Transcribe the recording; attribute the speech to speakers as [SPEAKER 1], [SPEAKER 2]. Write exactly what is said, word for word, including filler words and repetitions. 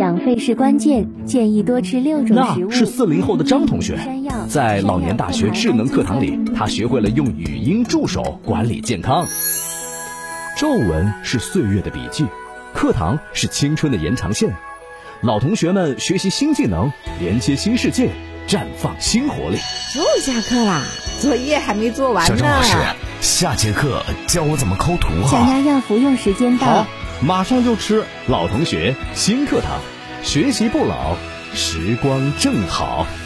[SPEAKER 1] 养肺是关键，建议多吃六种食物。
[SPEAKER 2] 那是四零后的张同学，在老年大学智能课堂里，他学会了用语音助手管理健康。皱纹是岁月的笔记，课堂是青春的延长线。老同学们学习新技能，连接新世界，绽放新活力。
[SPEAKER 3] 又下课啦，作业还没做完呢。
[SPEAKER 4] 小郑老师，下节课教我怎么抠图哈。
[SPEAKER 1] 小丫丫服用时间到，
[SPEAKER 2] 好，马上就吃。老同学新课堂，学习不老，时光正好。